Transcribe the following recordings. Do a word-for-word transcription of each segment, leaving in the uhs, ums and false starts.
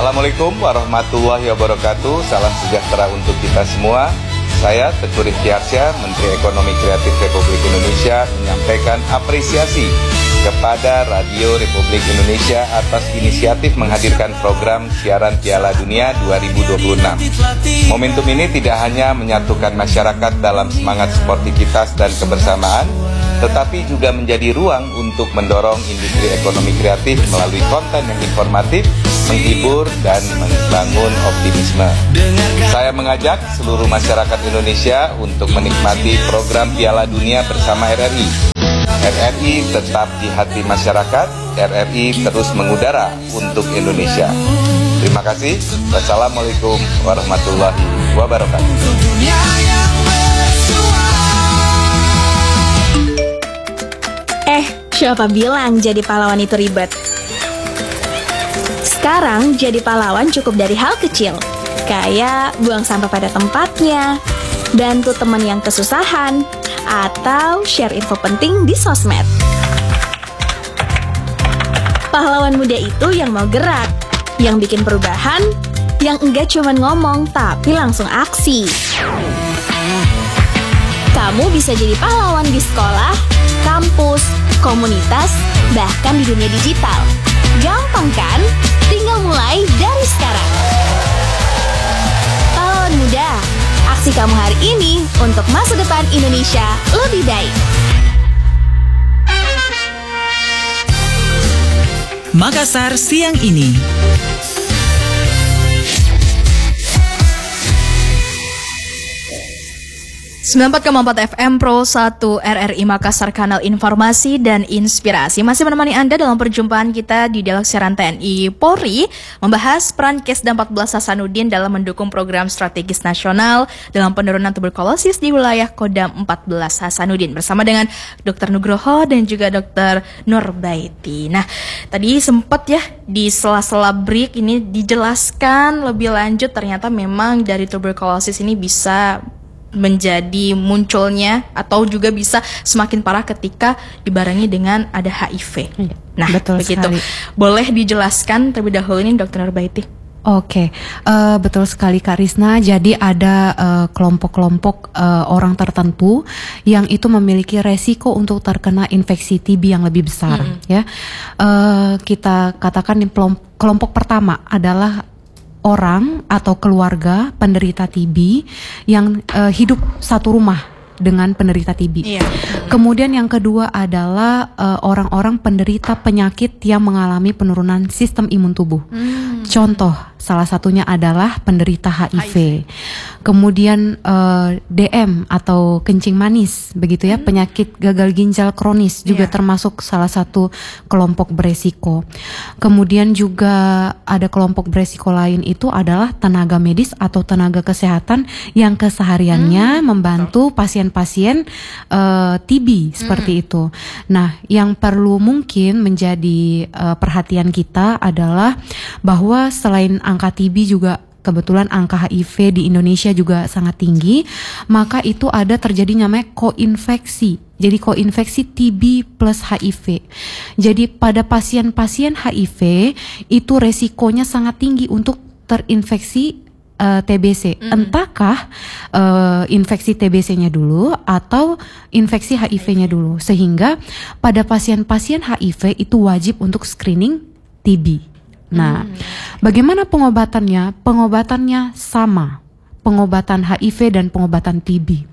Assalamualaikum warahmatullahi wabarakatuh. Salam sejahtera untuk kita semua. Saya Teguh Rifki Arsya, Menteri Ekonomi Kreatif Republik Indonesia, menyampaikan apresiasi kepada Radio Republik Indonesia atas inisiatif menghadirkan program siaran Piala Dunia dua ribu dua puluh enam. Momentum ini tidak hanya menyatukan masyarakat dalam semangat sportivitas dan kebersamaan, tetapi juga menjadi ruang untuk mendorong industri ekonomi kreatif melalui konten yang informatif, menghibur, dan membangun optimisme. Saya mengajak seluruh masyarakat Indonesia untuk menikmati program Piala Dunia bersama R R I. R R I tetap di hati masyarakat, R R I terus mengudara untuk Indonesia. Terima kasih. Wassalamualaikum warahmatullahi wabarakatuh. Eh, siapa bilang jadi pahlawan itu ribet? Sekarang jadi pahlawan cukup dari hal kecil, kayak buang sampah pada tempatnya, bantu teman yang kesusahan, atau share info penting di sosmed. Pahlawan muda itu yang mau gerak, yang bikin perubahan, yang enggak cuma ngomong tapi langsung aksi. Kamu bisa jadi pahlawan di sekolah, kampus, komunitas, bahkan di dunia digital. Gampang kan? Tinggal mulai dari sekarang. Pahlawan muda, aksi kamu hari ini untuk masa depan Indonesia lebih baik. Makassar siang ini. sembilan puluh empat koma empat F M Pro satu R R I Makassar, kanal informasi dan inspirasi. Masih menemani Anda dalam perjumpaan kita di Dialog Siaran T N I Polri, membahas peran Kesda empat belas Hasanuddin dalam mendukung program strategis nasional dalam penurunan tuberkulosis di wilayah Kodam empat belas Hasanuddin, bersama dengan Dokter Nugroho dan juga Dokter Nurbaiti. Nah, tadi sempat ya di sela-sela break ini dijelaskan lebih lanjut, ternyata memang dari tuberkulosis ini bisa menjadi munculnya atau juga bisa semakin parah ketika dibarengi dengan ada H I V. Ya, nah, betul begitu. Sekali. Boleh dijelaskan terlebih dahulu ini Dokter Nurbaiti? Oke, uh, betul sekali Kak Risna. Jadi ada uh, kelompok-kelompok uh, orang tertentu yang itu memiliki resiko untuk terkena infeksi T B yang lebih besar. Mm-hmm. Ya, uh, kita katakan kelompok, kelompok pertama adalah orang atau keluarga penderita T B yang uh, hidup satu rumah dengan penderita T B. Iya. Kemudian yang kedua adalah uh, orang-orang penderita penyakit yang mengalami penurunan sistem imun tubuh. Hmm. Contoh salah satunya adalah penderita H I V. H I V. Kemudian uh, D M atau kencing manis, begitu ya, hmm. penyakit gagal ginjal kronis juga yeah. termasuk salah satu kelompok beresiko. Kemudian juga ada kelompok beresiko lain, itu adalah tenaga medis atau tenaga kesehatan yang kesehariannya hmm. membantu pasien-pasien uh, T B seperti hmm. itu. Nah, yang perlu mungkin menjadi uh, perhatian kita adalah bahwa selain angka T B juga kebetulan angka H I V di Indonesia juga sangat tinggi, maka itu ada terjadi namanya koinfeksi. Jadi koinfeksi T B plus H I V. Jadi pada pasien-pasien H I V itu resikonya sangat tinggi untuk terinfeksi uh, T B C. Mm-hmm. Entahkah uh, infeksi T B C-nya dulu atau infeksi H I V-nya dulu. Sehingga pada pasien-pasien H I V itu wajib untuk screening T B. Nah, hmm. bagaimana pengobatannya? Pengobatannya sama, pengobatan H I V dan pengobatan T B.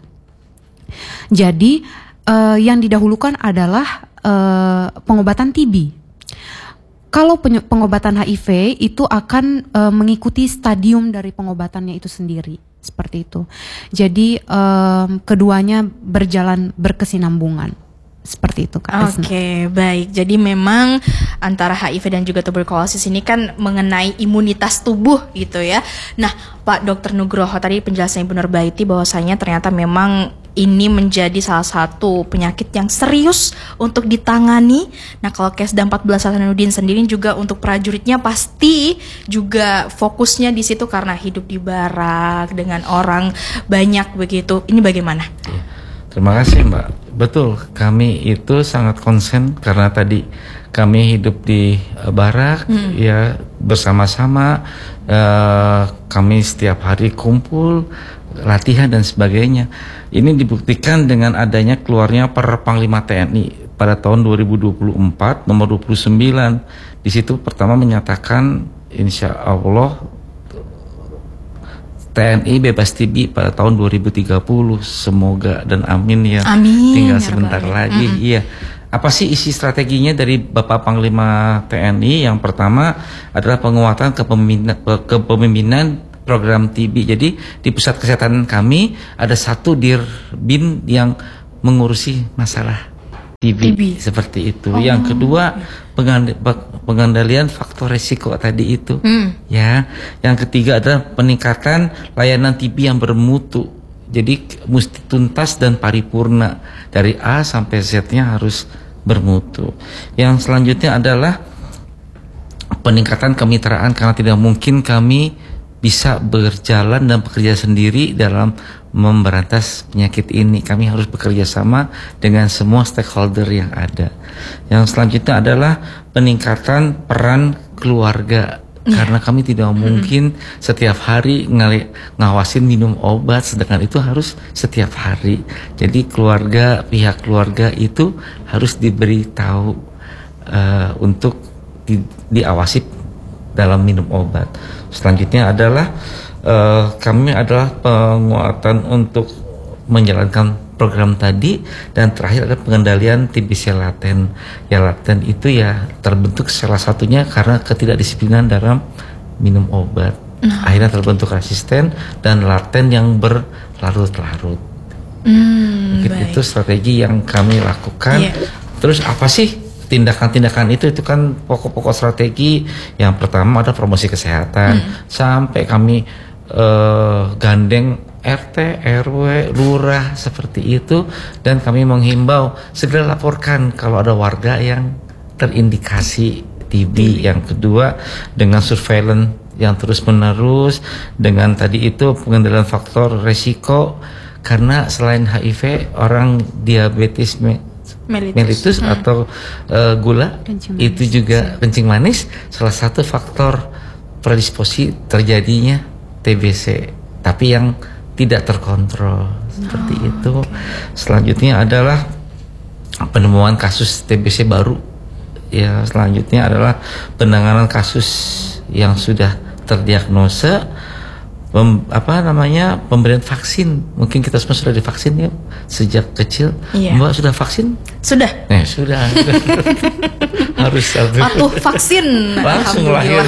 Jadi, uh, yang didahulukan adalah uh, pengobatan T B. Kalau penye- pengobatan H I V itu akan uh, mengikuti stadium dari pengobatannya itu sendiri, seperti itu. Jadi, um, keduanya berjalan berkesinambungan. Seperti itu Kak. Oke, okay, baik. Jadi memang antara H I V dan juga tuberkulosis ini kan mengenai imunitas tubuh gitu ya. Nah, Pak Dokter Nugroho, tadi penjelasan Ibu Nurbaiti bahwasanya ternyata memang ini menjadi salah satu penyakit yang serius untuk ditangani. Nah, kalau Kesda empat belas Hasanuddin sendiri juga untuk prajuritnya pasti juga fokusnya di situ karena hidup di barak dengan orang banyak begitu. Ini bagaimana? Terima kasih Mbak. Betul, kami itu sangat konsen karena tadi kami hidup di uh, barak, hmm. ya bersama-sama, uh, kami setiap hari kumpul, latihan dan sebagainya. Ini dibuktikan dengan adanya keluarnya per Panglima T N I pada tahun dua ribu dua puluh empat nomor dua puluh sembilan. Di situ pertama menyatakan insya Allah T N I bebas T B pada tahun dua ribu tiga puluh. Semoga dan amin ya. Amin. Tinggal Ya sebentar Rabbal lagi. Mm-mm. Iya. Apa sih isi strateginya dari Bapak Panglima T N I? Yang pertama adalah penguatan kepemimpinan, kepemimpinan program T B. Jadi di pusat kesehatan kami ada satu Dirbin yang mengurusi masalah T B, T B. seperti itu. Oh. Yang kedua pengand- pengendalian faktor resiko tadi itu. Hmm. Ya. Yang ketiga adalah peningkatan layanan T B yang bermutu. Jadi mesti tuntas dan paripurna, dari A sampai Z-nya harus bermutu. Yang selanjutnya adalah peningkatan kemitraan, karena tidak mungkin kami bisa berjalan dan bekerja sendiri dalam memberantas penyakit ini. Kami harus bekerja sama dengan semua stakeholder yang ada. Yang selanjutnya adalah peningkatan peran keluarga. Karena kami tidak mungkin setiap hari ngale, ngawasin minum obat, sedangkan itu harus setiap hari. Jadi keluarga, pihak keluarga itu harus diberitahu uh, untuk di, diawasi dalam minum obat. Selanjutnya adalah uh, kami adalah penguatan untuk menjalankan program tadi, dan terakhir ada pengendalian T B C laten. Ya laten itu ya terbentuk salah satunya karena ketidakdisiplinan dalam minum obat. Nah. Akhirnya terbentuk resisten dan laten yang berlarut-larut. Hmm, Begitu itu strategi yang kami lakukan. Yeah. Terus apa sih tindakan-tindakan itu? Itu kan pokok-pokok strategi. Yang pertama ada promosi kesehatan, hmm. sampai kami uh, gandeng R T, R W, lurah seperti itu, dan kami menghimbau segera laporkan kalau ada warga yang terindikasi T B. Yang kedua dengan surveillance yang terus menerus, dengan tadi itu pengendalian faktor resiko, karena selain H I V orang diabetes me mellitus, mellitus hmm. atau uh, gula itu juga kencing manis, salah satu faktor predisposisi terjadinya T B C, tapi yang tidak terkontrol seperti oh, itu. Okay. Selanjutnya adalah penemuan kasus T B C baru. Ya, selanjutnya adalah penanganan kasus yang sudah terdiagnosa, pem, apa namanya pemberian vaksin. Mungkin kita semua sudah divaksin ya sejak kecil. Yeah. Mbak sudah vaksin? Sudah. Eh, sudah. Harus patuh vaksin. Langsung lahir.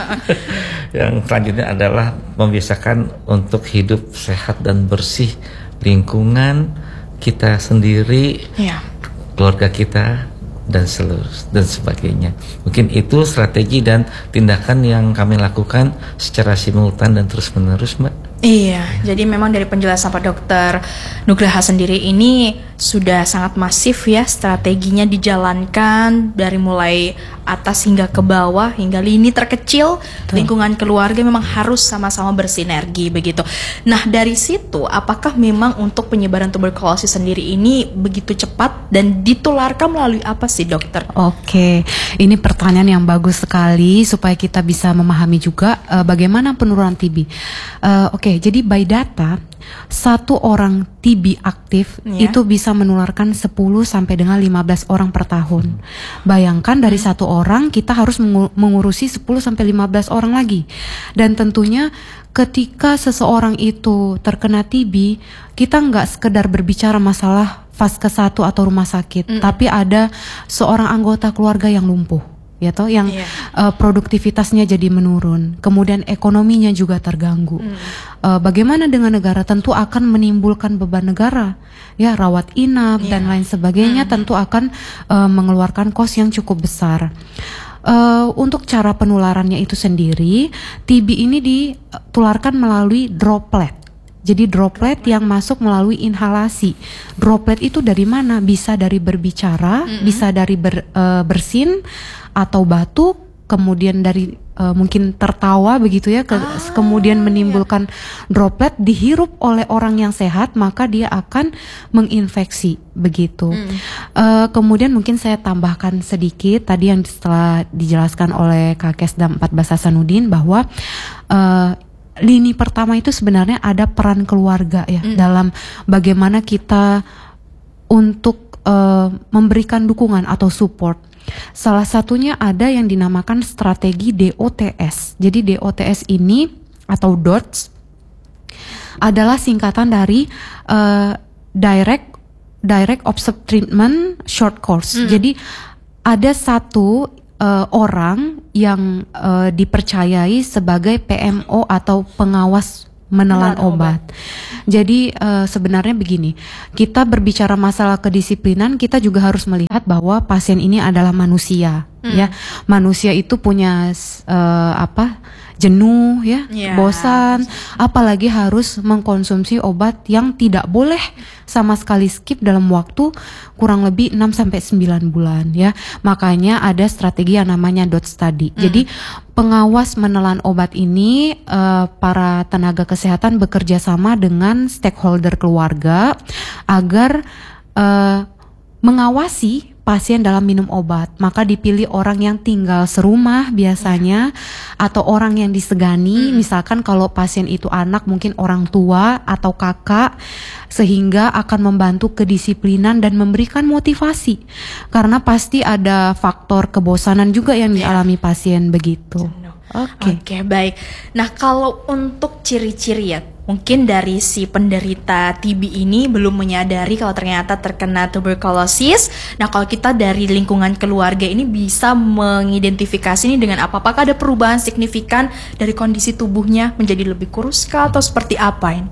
Yang selanjutnya adalah membiasakan untuk hidup sehat dan bersih, lingkungan kita sendiri, ya. keluarga kita, dan seluruh dan sebagainya. Mungkin itu strategi dan tindakan yang kami lakukan secara simultan dan terus menerus, Mbak. Iya, jadi memang dari penjelasan Pak Dokter Nugraha sendiri ini sudah sangat masif ya, strateginya dijalankan dari mulai atas hingga ke bawah, hingga lini terkecil. Betul. Lingkungan keluarga memang harus sama-sama bersinergi begitu. Nah, dari situ apakah memang untuk penyebaran tuberkulosis sendiri ini begitu cepat dan ditularkan melalui apa sih, Dokter? Oke, ini pertanyaan yang bagus sekali supaya kita bisa memahami juga uh, bagaimana penurunan T B. Uh, Oke, jadi by data satu orang T B aktif yeah. itu bisa menularkan sepuluh sampai dengan lima belas orang per tahun. Bayangkan dari satu orang kita harus mengurusi sepuluh sampai lima belas orang lagi. Dan tentunya ketika seseorang itu terkena T B, kita nggak sekedar berbicara masalah fase satu atau rumah sakit, mm. tapi ada seorang anggota keluarga yang lumpuh, ya toh, yang yeah. uh, produktivitasnya jadi menurun, kemudian ekonominya juga terganggu. Mm. Uh, bagaimana dengan negara? Tentu akan menimbulkan beban negara, ya, rawat inap yeah. dan lain sebagainya, mm. tentu akan uh, mengeluarkan kos yang cukup besar. Uh, untuk cara penularannya itu sendiri, T B ini ditularkan melalui droplet. Jadi droplet yang masuk melalui inhalasi. Droplet itu dari mana? Bisa dari berbicara, mm-hmm. bisa dari ber, uh, bersin atau batuk, kemudian dari uh, mungkin tertawa begitu ya, ke, Ah, kemudian menimbulkan droplet dihirup oleh orang yang sehat, maka dia akan menginfeksi begitu. Hmm. Uh, kemudian mungkin saya tambahkan sedikit tadi yang setelah dijelaskan oleh Kak Kesdam empat belas Hasanuddin bahwa uh, lini pertama itu sebenarnya ada peran keluarga ya Hmm. dalam bagaimana kita untuk uh, memberikan dukungan atau support. Salah satunya ada yang dinamakan strategi D O T S. Jadi D O T S ini atau D O T S adalah singkatan dari uh, Direct Direct Observed Treatment Short Course. Hmm. Jadi ada satu uh, orang yang uh, dipercayai sebagai P M O atau pengawas menelan Menelan obat. Jadi uh, sebenarnya begini, kita berbicara masalah kedisiplinan, kita juga harus melihat bahwa pasien ini adalah manusia, Hmm. ya. Manusia itu punya uh, apa? jenuh, ya, Ya, bosan, apalagi harus mengkonsumsi obat yang tidak boleh sama sekali skip dalam waktu kurang lebih enam sampai sembilan bulan, ya. Makanya ada strategi yang namanya D O T S tadi. Hmm. Jadi pengawas menelan obat ini uh, para tenaga kesehatan bekerja sama dengan stakeholder keluarga agar uh, mengawasi pasien dalam minum obat. Maka dipilih orang yang tinggal serumah biasanya, atau orang yang disegani. Misalkan kalau pasien itu anak, mungkin orang tua atau kakak, sehingga akan membantu kedisiplinan dan memberikan motivasi. Karena pasti ada faktor kebosanan juga yang dialami pasien begitu. Oke. Oke, baik. Nah, kalau untuk ciri-ciri ya, mungkin dari si penderita T B ini belum menyadari kalau ternyata terkena tuberkulosis. Nah, kalau kita dari lingkungan keluarga ini bisa mengidentifikasi ini dengan apa? Apakah ada perubahan signifikan dari kondisi tubuhnya menjadi lebih kurus kah atau seperti apa ini?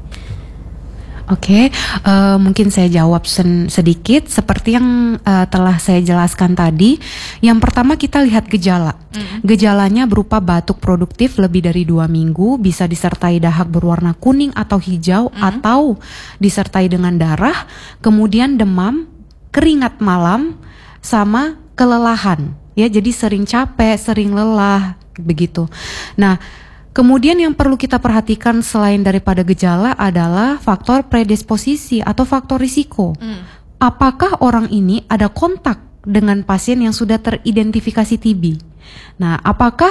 Oke, uh, mungkin saya jawab sen- sedikit seperti yang uh, telah saya jelaskan tadi. Yang pertama kita lihat gejala. Mm. Gejalanya berupa batuk produktif lebih dari dua minggu, bisa disertai dahak berwarna kuning atau hijau, mm. atau disertai dengan darah, kemudian demam, keringat malam, sama kelelahan. Ya, jadi sering capek, sering lelah, begitu. Nah, kemudian yang perlu kita perhatikan selain daripada gejala adalah faktor predisposisi atau faktor risiko. Hmm. Apakah orang ini ada kontak dengan pasien yang sudah teridentifikasi T B? Nah, apakah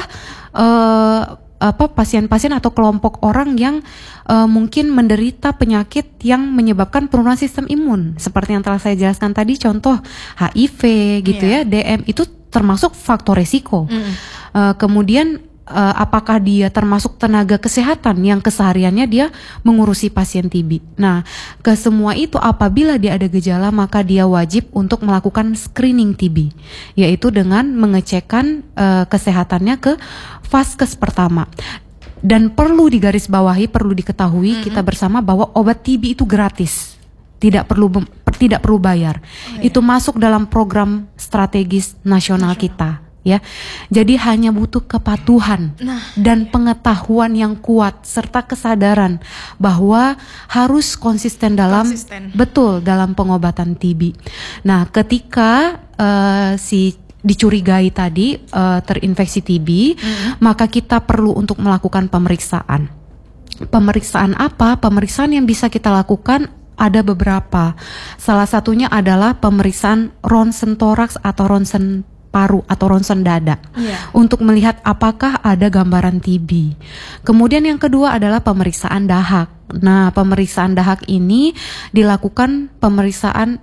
uh, apa pasien-pasien atau kelompok orang yang uh, mungkin menderita penyakit yang menyebabkan penurunan sistem imun, seperti yang telah saya jelaskan tadi, contoh H I V gitu, yeah. ya, D M itu termasuk faktor risiko. Hmm. Uh, kemudian Uh, apakah dia termasuk tenaga kesehatan yang kesehariannya dia mengurusi pasien T B. Nah, ke semua itu apabila dia ada gejala, maka dia wajib untuk melakukan screening T B, yaitu dengan mengecekkan uh, kesehatannya ke vaskes pertama. Dan perlu digarisbawahi, perlu diketahui mm-hmm. kita bersama bahwa obat T B itu gratis. Tidak perlu tidak perlu bayar. Oh, iya. Itu masuk dalam program strategis nasional, nasional. kita. Ya, jadi hanya butuh kepatuhan nah, dan pengetahuan yang kuat serta kesadaran bahwa harus konsisten dalam konsisten. betul dalam pengobatan T B. Nah, ketika uh, si dicurigai tadi uh, terinfeksi T B, mm-hmm. maka kita perlu untuk melakukan pemeriksaan. Pemeriksaan apa? Pemeriksaan yang bisa kita lakukan ada beberapa. Salah satunya adalah pemeriksaan ronsen toraks atau ronsen paru atau ronsen dada, yeah. untuk melihat apakah ada gambaran T B. Kemudian yang kedua adalah pemeriksaan dahak. Nah, pemeriksaan dahak ini dilakukan pemeriksaan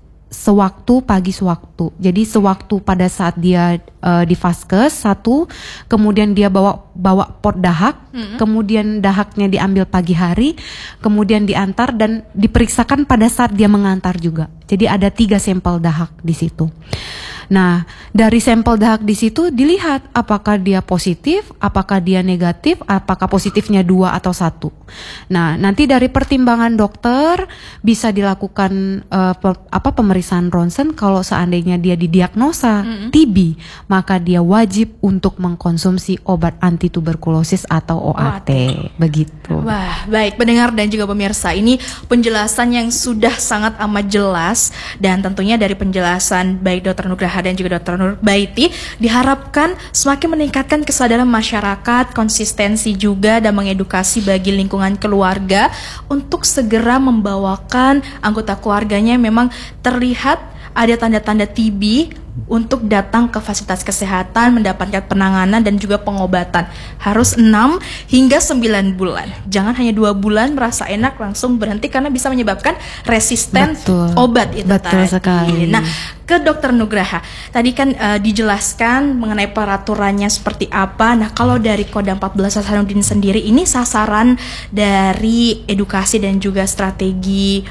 sewaktu pagi sewaktu. Jadi sewaktu pada saat dia uh, di vaskes satu, kemudian dia bawa bawa pot dahak, mm-hmm. kemudian dahaknya diambil pagi hari, kemudian diantar dan diperiksakan pada saat dia mengantar juga. Jadi ada tiga sampel dahak di situ. Nah, dari sampel dahak di situ dilihat apakah dia positif, apakah dia negatif, apakah positifnya dua atau satu. Nah, nanti dari pertimbangan dokter bisa dilakukan uh, pe- apa pemeriksaan ronsen. Kalau seandainya dia didiagnosa mm-hmm. T B, maka dia wajib untuk mengkonsumsi obat anti tuberkulosis atau O A T. Begitu. Wah, baik pendengar dan juga pemirsa, ini penjelasan yang sudah sangat amat jelas, dan tentunya dari penjelasan baik Dokter Nugraha Nugraha dan juga dokter Nurbaiti diharapkan semakin meningkatkan kesadaran masyarakat, konsistensi juga dan mengedukasi bagi lingkungan keluarga untuk segera membawakan anggota keluarganya yang memang terlihat ada tanda-tanda T B untuk datang ke fasilitas kesehatan mendapatkan penanganan dan juga pengobatan. Harus enam hingga sembilan bulan. Jangan hanya dua bulan merasa enak langsung berhenti karena bisa menyebabkan resisten Betul. obat itu Betul tadi. sekali. Nah, ke dokter Nugraha, tadi kan uh, dijelaskan mengenai peraturannya seperti apa. Nah, kalau dari Kodam empat belas Hasanuddin sendiri ini sasaran dari edukasi dan juga strategi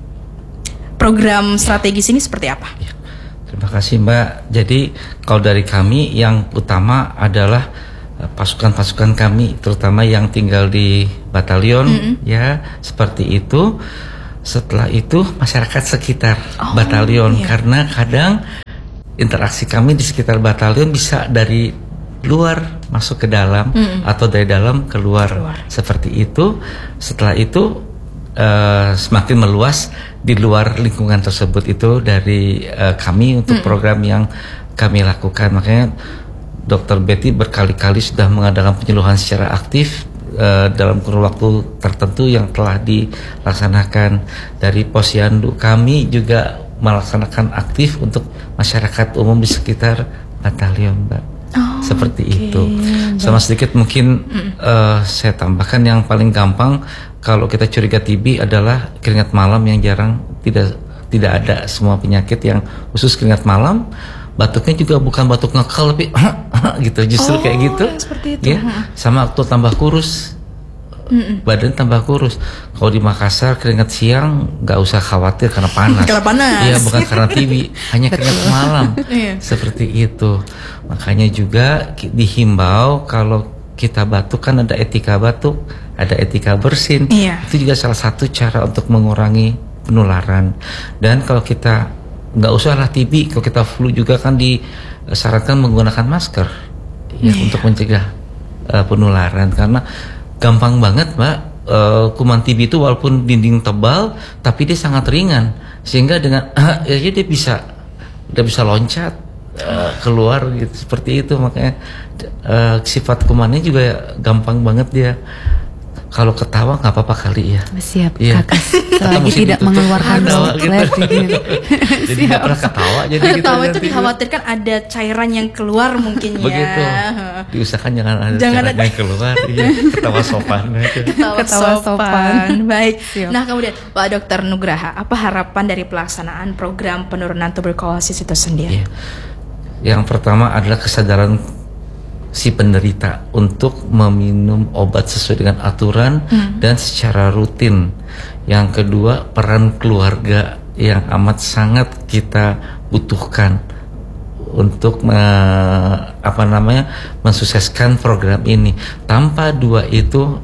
program strategis ini seperti apa? Terima kasih Mbak. Jadi kalau dari kami yang utama adalah uh, pasukan-pasukan kami, terutama yang tinggal di batalion, mm-hmm. ya seperti itu. Setelah itu masyarakat sekitar oh, batalion, iya. Karena kadang interaksi kami di sekitar batalion bisa dari luar masuk ke dalam, mm-hmm. atau dari dalam keluar, keluar. Seperti itu. Setelah itu uh, semakin meluas di luar lingkungan tersebut itu dari uh, kami untuk hmm. program yang kami lakukan. Makanya dokter Betty berkali-kali sudah mengadakan penyuluhan secara aktif uh, dalam kurun waktu tertentu yang telah dilaksanakan. Dari Posyandu kami juga melaksanakan aktif untuk masyarakat umum di sekitar batalion, Mbak. Oh, seperti okay. itu. Sama sedikit mungkin mm. uh, saya tambahkan yang paling gampang kalau kita curiga T B adalah keringat malam yang jarang, tidak tidak ada semua penyakit yang khusus keringat malam. Batuknya juga bukan batuk ngekal tapi gitu, justru oh, kayak gitu. Seperti itu. Ya, sama waktu tambah kurus. Mm-mm. Badan tambah kurus. Kalau di Makassar keringat siang nggak usah khawatir karena panas. Karena panas. Iya, bukan karena T B, hanya keringat malam. Seperti itu. Makanya juga dihimbau kalau kita batuk kan ada etika batuk, ada etika bersin. Iya. Itu juga salah satu cara untuk mengurangi penularan. Dan kalau kita nggak usah lah T B, kalau kita flu juga kan disarankan menggunakan masker, ya, iya. untuk mencegah uh, penularan karena gampang banget Mbak, uh, kuman T B itu walaupun dinding tebal tapi dia sangat ringan sehingga dengan uh, ya dia bisa dia bisa loncat uh, keluar gitu, seperti itu. Makanya uh, sifat kumannya juga gampang banget dia. Kalau ketawa nggak apa-apa kali ya. Siap, ya. Kakak. Selagi tidak mengeluarkan droplet gitu. Jadi nggak pernah ketawa. Jadi ketawa gitu, itu dikhawatirkan ada cairan yang keluar mungkin ya. Begitu. Diusahakan jangan ada jangan cairan ada. yang keluar. Iya, ketawa sopan. Ketawa, ketawa sopan. sopan. Baik. Siap. Nah kemudian Pak Dokter Nugraha, apa harapan dari pelaksanaan program penurunan tuberkulosis itu sendiri? Ya. Yang pertama adalah kesadaran si penderita untuk meminum obat sesuai dengan aturan hmm. dan secara rutin. Yang kedua, peran keluarga yang amat sangat kita butuhkan untuk me, apa namanya mensukseskan program ini. Tanpa dua itu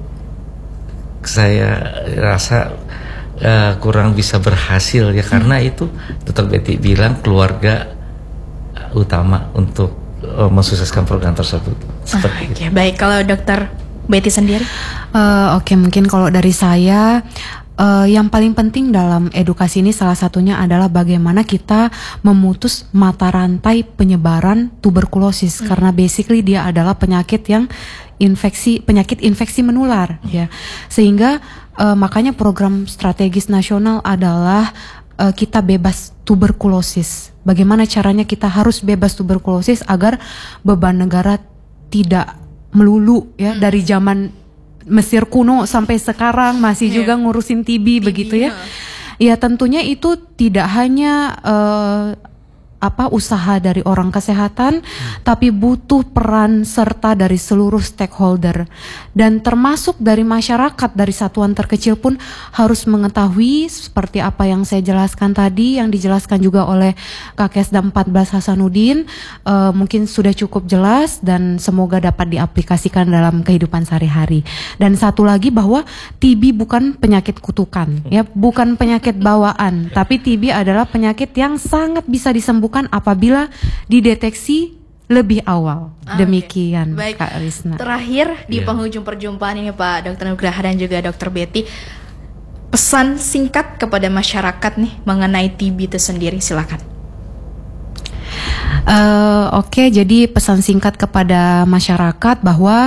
saya rasa uh, kurang bisa berhasil ya, karena hmm. itu dokter Betty bilang keluarga utama untuk mensukseskan program tersebut. Seperti ah, Oke, okay. Baik. Kalau dokter Betty sendiri? Uh, Oke, okay, mungkin kalau dari saya, uh, yang paling penting dalam edukasi ini salah satunya adalah bagaimana kita memutus mata rantai penyebaran tuberkulosis, hmm. karena basically dia adalah penyakit yang infeksi penyakit infeksi menular, hmm. ya. Sehingga uh, makanya program strategis nasional adalah uh, kita bebas tuberkulosis. Bagaimana caranya kita harus bebas tuberkulosis agar beban negara tidak melulu ya, hmm. dari zaman Mesir kuno sampai sekarang masih yeah. juga ngurusin T B, T B begitu ya. Ya tentunya itu tidak hanya uh, apa usaha dari orang kesehatan, hmm. tapi butuh peran serta dari seluruh stakeholder dan termasuk dari masyarakat, dari satuan terkecil pun harus mengetahui seperti apa yang saya jelaskan tadi, yang dijelaskan juga oleh Kakesda empat belas Hasanuddin. Uh, mungkin sudah cukup jelas dan semoga dapat diaplikasikan dalam kehidupan sehari-hari. Dan satu lagi bahwa T B bukan penyakit kutukan, ya, bukan penyakit bawaan, tapi T B adalah penyakit yang sangat bisa disembuhkan apabila dideteksi lebih awal. Ah, demikian, okay. Baik. Kak Risna. Terakhir di yeah. penghujung perjumpaan ini Pak Dokter Nugraha dan juga Dokter Betty, pesan singkat kepada masyarakat nih mengenai T B itu sendiri, silakan. Eh, Oke, jadi pesan singkat kepada masyarakat bahwa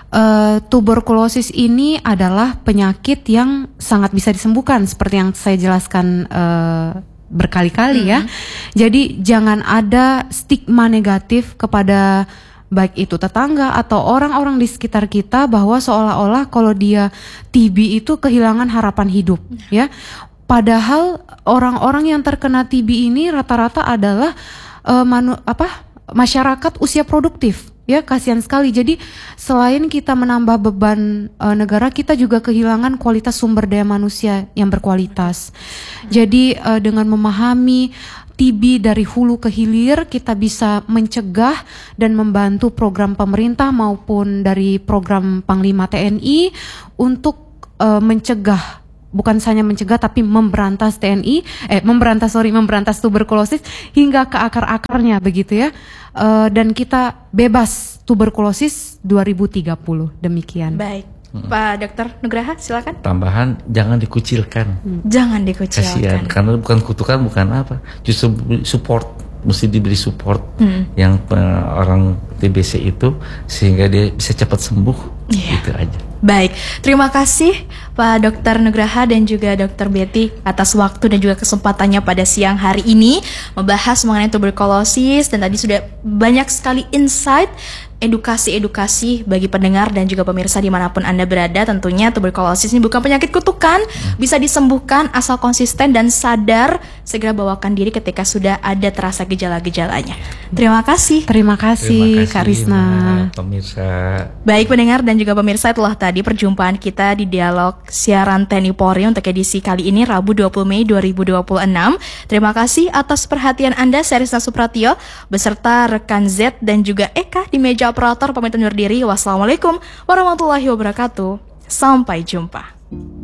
eh, tuberkulosis ini adalah penyakit yang sangat bisa disembuhkan seperti yang saya jelaskan eh, berkali-kali ya. Jadi jangan ada stigma negatif kepada baik itu tetangga atau orang-orang di sekitar kita bahwa seolah-olah kalau dia T B itu kehilangan harapan hidup ya. Padahal orang-orang yang terkena T B ini rata-rata adalah uh, manu, apa masyarakat usia produktif ya, kasihan sekali. Jadi selain kita menambah beban uh, negara, kita juga kehilangan kualitas sumber daya manusia yang berkualitas. Jadi uh, dengan memahami T B dari hulu ke hilir, kita bisa mencegah dan membantu program pemerintah maupun dari program Panglima T N I untuk uh, mencegah, bukan hanya mencegah tapi memberantas T N I, eh memberantas sorry memberantas tuberkulosis hingga ke akar-akarnya begitu ya. Uh, dan kita bebas tuberkulosis dua ribu tiga puluh, demikian. Baik. Pak Dokter Nugraha, silakan. Tambahan, jangan dikucilkan. Jangan dikucilkan. Kasihan, karena bukan kutukan, bukan apa. Justru support, mesti diberi support Hmm. yang uh, orang T B C itu sehingga dia bisa cepat sembuh. Iya. Gitu aja. Baik, terima kasih Pak Dokter Nugraha dan juga Dokter Betty atas waktu dan juga kesempatannya pada siang hari ini membahas mengenai tuberkulosis, dan tadi sudah banyak sekali insight, edukasi-edukasi bagi pendengar dan juga pemirsa dimanapun Anda berada. Tentunya tuberkulosis ini bukan penyakit kutukan, bisa disembuhkan asal konsisten dan sadar segera bawakan diri ketika sudah ada terasa gejala-gejalanya. Terima kasih. Terima kasih, Terima kasih Kak Risna. Ma, pemirsa. Baik pendengar dan juga pemirsa, itulah tadi perjumpaan kita di dialog siaran T N I Polri untuk edisi kali ini Rabu dua puluh Mei dua ribu dua puluh enam. Terima kasih atas perhatian Anda. Saya Risna Supratio beserta rekan Z dan juga Eka di meja operator pamit undur diri. Wassalamualaikum warahmatullahi wabarakatuh. Sampai jumpa.